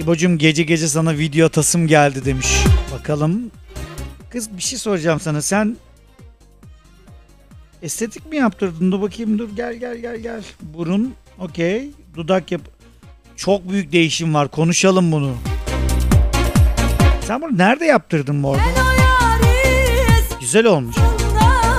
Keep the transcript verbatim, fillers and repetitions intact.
İbo'cum gece gece sana video atasım geldi demiş. Bakalım. Kız bir şey soracağım sana. Sen estetik mi yaptırdın? Dur bakayım, dur, gel gel gel gel. Burun okey. Dudak yap. Çok büyük değişim var. Konuşalım bunu. Sen bunu nerede yaptırdın bu arada? Güzel olmuş.